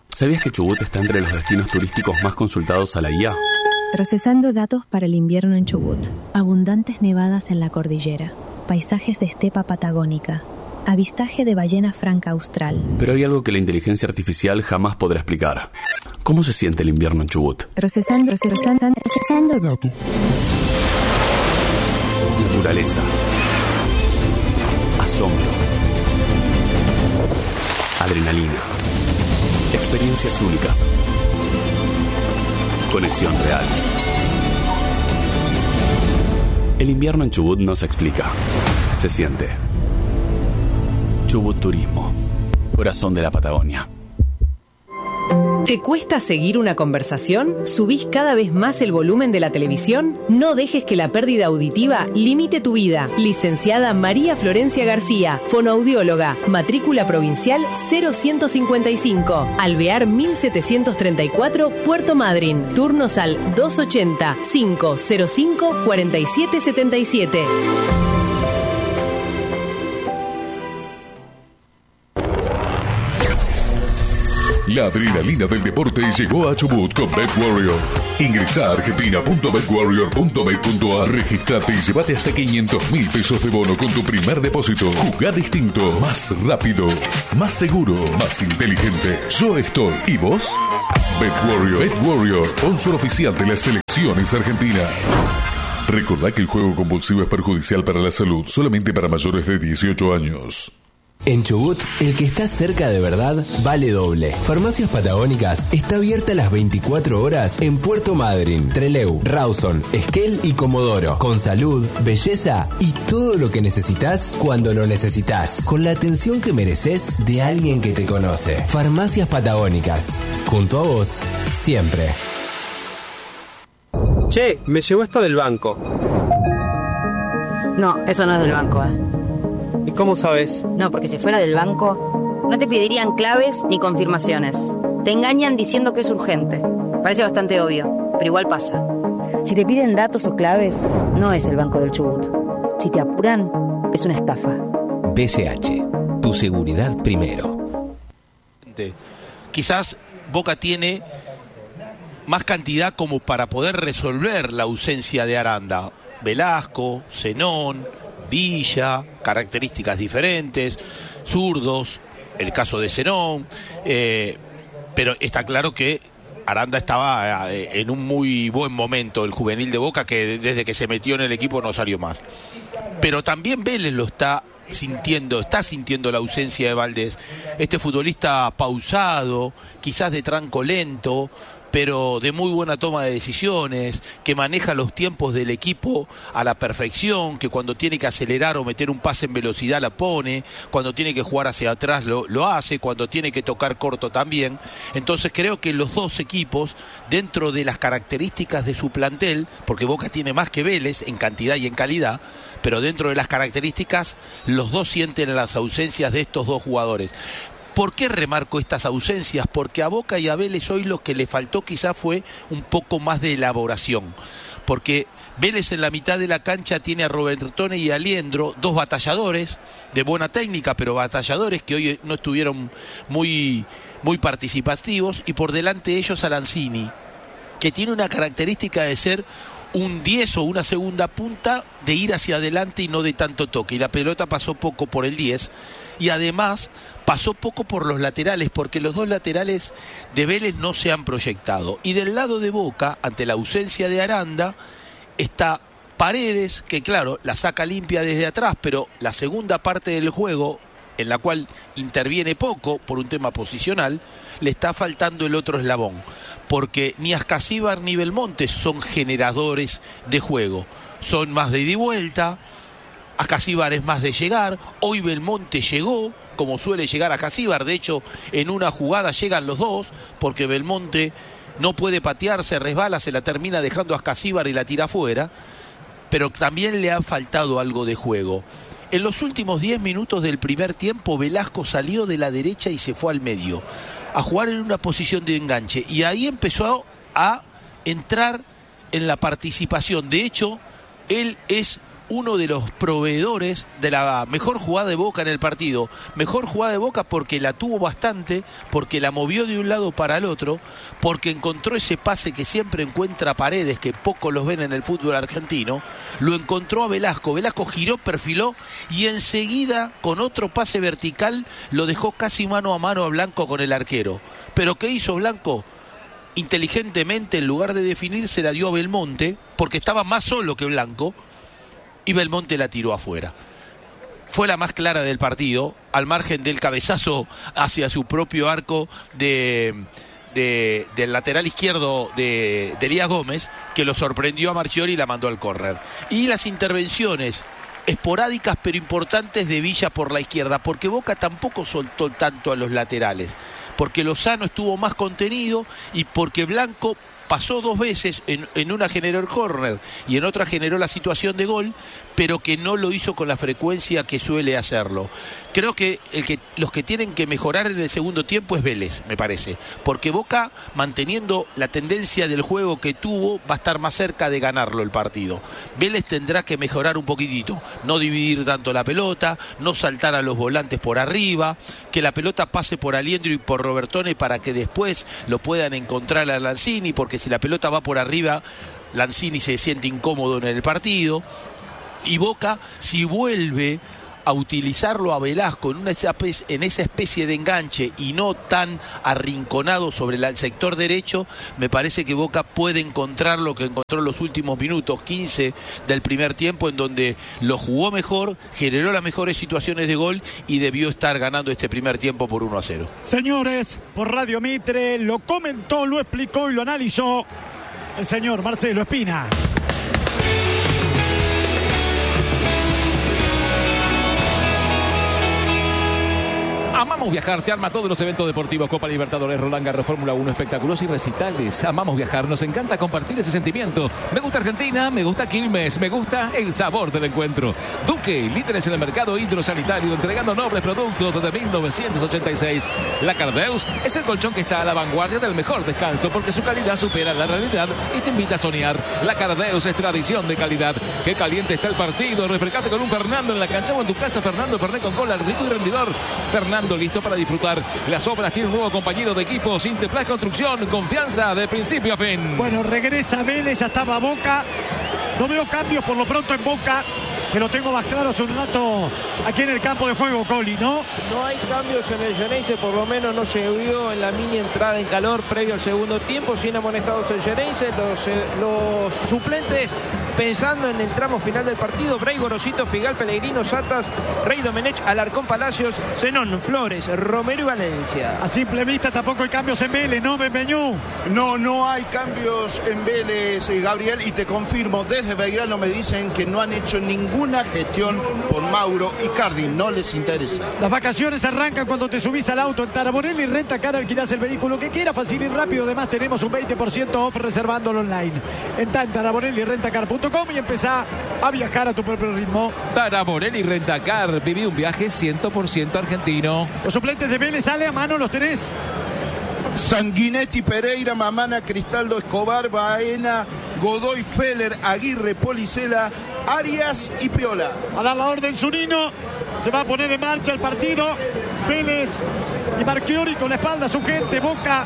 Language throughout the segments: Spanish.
¿Sabías que Chubut está entre los destinos turísticos más consultados a la IA? Procesando datos para el invierno en Chubut. Abundantes nevadas en la cordillera. Paisajes de estepa patagónica. Avistaje de ballena franca austral. Pero hay algo que la inteligencia artificial jamás podrá explicar. ¿Cómo se siente el invierno en Chubut? Procesando datos. Naturaleza. Asombro. Adrenalina. Experiencias únicas. Conexión real. El invierno en Chubut no se explica. Se siente. Chubut Turismo. Corazón de la Patagonia. ¿Te cuesta seguir una conversación? ¿Subís cada vez más el volumen de la televisión? No dejes que la pérdida auditiva limite tu vida. Licenciada María Florencia García, fonoaudióloga, matrícula provincial 0155, Alvear 1734, Puerto Madryn. Turnos al 280-505-4777. La adrenalina del deporte llegó a Chubut con BetWarrior. Ingresa a argentina.betwarrior.bet.ar, registrate y llévate hasta 500.000 pesos de bono con tu primer depósito. Jugá distinto, más rápido, más seguro, más inteligente. Yo estoy. ¿Y vos? BetWarrior, sponsor oficial de las selecciones argentinas. Recordá que el juego compulsivo es perjudicial para la salud, solamente para mayores de 18 años. En Chubut, el que está cerca de verdad vale doble. Farmacias Patagónicas está abierta las 24 horas en Puerto Madryn, Trelew, Rawson, Esquel y Comodoro. Con salud, belleza y todo lo que necesitas cuando lo necesitas. Con la atención que mereces de alguien que te conoce. Farmacias Patagónicas. Junto a vos, siempre. Che, me llegó esto del banco. No, eso no es del banco, ¿Y cómo sabes? No, porque si fuera del banco, no te pedirían claves ni confirmaciones. Te engañan diciendo que es urgente. Parece bastante obvio, pero igual pasa. Si te piden datos o claves, no es el Banco del Chubut. Si te apuran, es una estafa. BCH, tu seguridad primero. Quizás Boca tiene más cantidad como para poder resolver la ausencia de Aranda. Velasco, Zenón, Villa, características diferentes, zurdos, el caso de Zenón, pero está claro que Aranda estaba en un muy buen momento, el juvenil de Boca, que desde que se metió en el equipo no salió más. Pero también Vélez lo está sintiendo la ausencia de Valdés, este futbolista pausado, quizás de tranco lento, pero de muy buena toma de decisiones, que maneja los tiempos del equipo a la perfección, que cuando tiene que acelerar o meter un pase en velocidad la pone, cuando tiene que jugar hacia atrás lo hace, cuando tiene que tocar corto también. Entonces creo que los dos equipos, dentro de las características de su plantel, porque Boca tiene más que Vélez en cantidad y en calidad, pero dentro de las características, los dos sienten las ausencias de estos dos jugadores. ¿Por qué remarco estas ausencias? Porque a Boca y a Vélez hoy lo que le faltó quizá fue un poco más de elaboración. Porque Vélez en la mitad de la cancha tiene a Robertone y a Liendro, dos batalladores de buena técnica, pero batalladores que hoy no estuvieron muy participativos, y por delante de ellos a Lanzini, que tiene una característica de ser un 10 o una segunda punta, de ir hacia adelante y no de tanto toque, y la pelota pasó poco por el 10, y además pasó poco por los laterales, porque los dos laterales de Vélez no se han proyectado. Y del lado de Boca, ante la ausencia de Aranda, está Paredes, que claro, la saca limpia desde atrás, pero la segunda parte del juego, en la cual interviene poco por un tema posicional, le está faltando el otro eslabón, porque ni Ascasíbar ni Belmonte son generadores de juego, son más de ida y vuelta. Ascasíbar es más de llegar. Hoy Belmonte llegó, como suele llegar Ascasíbar. De hecho, en una jugada llegan los dos, porque Belmonte no puede patear, se resbala, se la termina dejando a Ascasíbar y la tira afuera. Pero también le ha faltado algo de juego. En los últimos 10 minutos del primer tiempo, Velasco salió de la derecha y se fue al medio, a jugar en una posición de enganche. Y ahí empezó a entrar en la participación. De hecho, él es uno de los proveedores de la mejor jugada de Boca en el partido. Mejor jugada de Boca porque la tuvo bastante, porque la movió de un lado para el otro, porque encontró ese pase que siempre encuentra Paredes, que pocos los ven en el fútbol argentino. Lo encontró a Velasco. Velasco giró, perfiló y enseguida con otro pase vertical lo dejó casi mano a mano a Blanco con el arquero. ¿Pero qué hizo Blanco? Inteligentemente, en lugar de definir, se la dio a Belmonte, porque estaba más solo que Blanco, y Belmonte la tiró afuera. Fue la más clara del partido, al margen del cabezazo hacia su propio arco del lateral izquierdo de Elías Gómez, que lo sorprendió a Marchiori y la mandó al córner. Y las intervenciones esporádicas pero importantes de Villa por la izquierda, porque Boca tampoco soltó tanto a los laterales, porque Lozano estuvo más contenido y porque Blanco pasó dos veces, en una generó el córner y en otra generó la situación de gol, pero que no lo hizo con la frecuencia que suele hacerlo. Creo que los que tienen que mejorar en el segundo tiempo es Vélez, me parece, porque Boca, manteniendo la tendencia del juego que tuvo, va a estar más cerca de ganarlo el partido. Vélez tendrá que mejorar un poquitito, no dividir tanto la pelota, no saltar a los volantes por arriba, que la pelota pase por Aliendro y por Robertone para que después lo puedan encontrar a Lanzini, porque si la pelota va por arriba, Lanzini se siente incómodo en el partido. Y Boca, si vuelve a utilizarlo a Velasco en esa especie de enganche y no tan arrinconado sobre el sector derecho, me parece que Boca puede encontrar lo que encontró en los últimos minutos 15 del primer tiempo, en donde lo jugó mejor, generó las mejores situaciones de gol y debió estar ganando este primer tiempo por 1-0. Señores, por Radio Mitre lo comentó, lo explicó y lo analizó el señor Marcelo Espina. Amamos viajar, te arma todos los eventos deportivos, Copa Libertadores, Roland Garros, Fórmula 1, espectáculos y recitales. Amamos viajar, nos encanta compartir ese sentimiento. Me gusta Argentina, me gusta Quilmes, me gusta el sabor del encuentro. Duque, líderes en el mercado hidrosanitario, entregando nobles productos desde 1986. La Cardeus es el colchón que está a la vanguardia del mejor descanso, porque su calidad supera la realidad y te invita a soñar. La Cardeus es tradición de calidad. Qué caliente está el partido, refrescate con un Fernando en la cancha o en tu casa. Fernando Fernet con cola, rico y rendidor. Fernando, listo para disfrutar las obras. Tiene un nuevo compañero de equipo, Sinteplas Construcción, confianza de principio a fin. Bueno, regresa Vélez, ya estaba Boca. No veo cambios por lo pronto en Boca, que lo tengo más claro hace un rato aquí en el campo de juego, Coli, ¿no? No hay cambios en el Geneise, por lo menos no se vio en la mini entrada en calor previo al segundo tiempo, sin amonestados el Geneise. Los suplentes pensando en el tramo final del partido: Bray, Gorosito, Figal, Pellegrino, Satas, Rey Domenech, Alarcón, Palacios, Zenón, Flores, Romero y Valencia. A simple vista tampoco hay cambios en Vélez, ¿no, Benveñú? No hay cambios en Vélez, Gabriel, y te confirmo, desde Belgrano me dicen que no han hecho ninguna gestión con Mauro Icardi, no les interesa. Las vacaciones arrancan cuando te subís al auto en Taraborelli Rentacar, alquilás el vehículo que quieras, fácil y rápido. Además tenemos un 20% off reservándolo online. Entrá en taraborellirentacar.com y empezá a viajar a tu propio ritmo. Taraborelli Rentacar, viví un viaje 100% argentino. Los suplentes de Vélez, sale a mano, los tenés. Sanguinetti, Pereira, Mamana, Cristaldo, Escobar, Baena, Godoy, Feller, Aguirre, Policela, Arias y Piola. A dar la orden Zunino, se va a poner en marcha el partido. Vélez y Marchiori con la espalda a su gente. Boca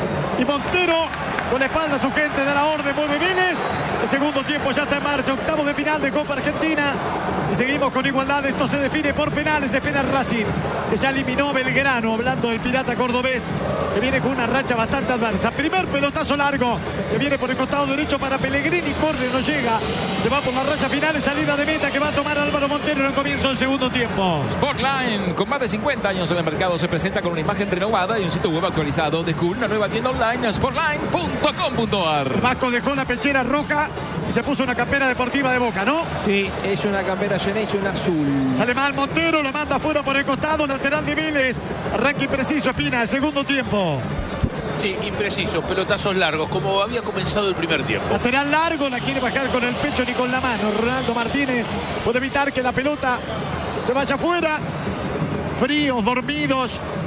y Montero con la espalda a su gente, de la orden, mueve Vélez. El segundo tiempo ya está en marcha, octavos de final de Copa Argentina. Si seguimos con igualdad, esto se define por penales. Es penal Racing, que ya eliminó a Belgrano, hablando del pirata cordobés, que viene con una racha bastante adversa. Primer pelotazo largo, que viene por el costado derecho para Pellegrini, corre, no llega. Se va por la racha final, salida de meta que va a tomar Álvaro Montero en el comienzo del segundo tiempo. Sportline, con más de 50 años en el mercado, se presenta con una imagen renovada y un sitio web actualizado. Descubre una nueva tienda online, sportline.com.ar. Vasco dejó la pechera roja y se puso una campera deportiva de Boca, ¿no? Sí, es una campera Geneise, un azul. Sale mal Montero, lo manda afuera por el costado, lateral de Vélez. Arranque impreciso, Espina, el segundo tiempo. Sí, impreciso, pelotazos largos, como había comenzado el primer tiempo. Lateral largo, la quiere bajar con el pecho ni con la mano. Ronaldo Martínez puede evitar que la pelota se vaya afuera. Fríos, dormidos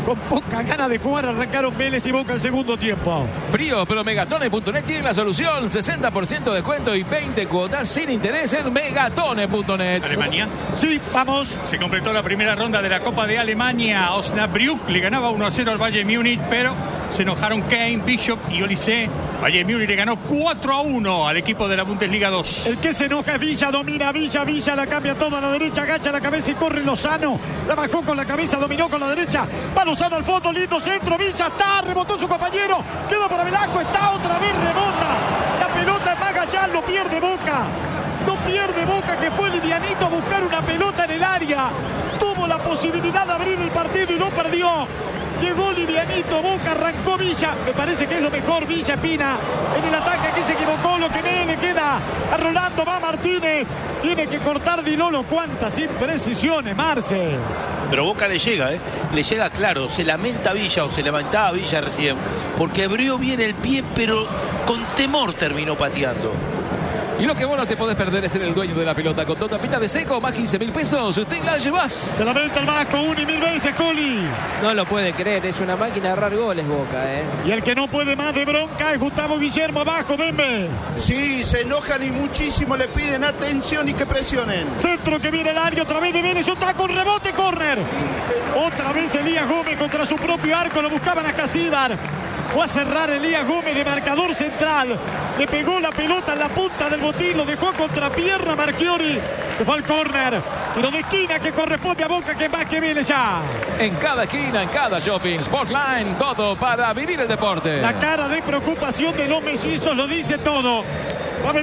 con poca ganas de jugar, arrancaron Vélez y Boca el segundo tiempo. Frío, pero Megatone.net tiene la solución. 60% de descuento y 20 cuotas sin interés en Megatone.net. ¿Alemania? Sí, vamos. Se completó la primera ronda de la Copa de Alemania. Osnabrück le ganaba 1-0 al Bayern Múnich, pero se enojaron Kane, Bishop y Olise. Bayern Múnich le ganó 4-1 al equipo de la Bundesliga 2. El que se enoja es Villa, domina Villa la cambia toda a la derecha, agacha la cabeza y corre Lozano. La bajó con la cabeza, dominó con la derecha. Va Lozano al fondo, lindo centro, Villa está, rebotó su compañero. Quedó para Velasco, está otra vez, rebota. La pelota es Magallán, lo pierde Boca. No pierde Boca, que fue livianito a buscar una pelota en el área. Tuvo la posibilidad de abrir el partido y no perdió. Llegó livianito, Boca, arrancó Villa. Me parece que es lo mejor Villa Espina. En el ataque aquí se equivocó, lo que le queda a Rolando, va Martínez. Tiene que cortar Di Lolo, cuántas imprecisiones, Marce. Pero Boca le llega claro, se lamenta Villa o se lamentaba Villa recién, porque abrió bien el pie, pero con temor terminó pateando. Y lo que vos no te podés perder es ser el dueño de la pelota. Con 2 tapitas de seco, más 15.000 pesos. Usted la llevás. Se la venta el Vasco 1 y 1000 veces, Coli. No lo puede creer, es una máquina de errar goles Boca, Y el que no puede más de bronca es Gustavo Guillermo, abajo, Dembe. Sí, se enojan y muchísimo le piden atención y que presionen. Centro que viene al área, otra vez de Vélez, otra con rebote, córner. Otra vez Elías Gómez contra su propio arco, lo buscaban a Casíbar. Fue a cerrar Elías Gómez de marcador central. Le pegó la pelota en la punta del botín. Lo dejó a contrapierna Marchiori. Se fue al córner. Tiro de esquina que corresponde a Boca, que más que viene ya. En cada esquina, en cada shopping, Sportline, todo para vivir el deporte. La cara de preocupación de los mellizos lo dice todo.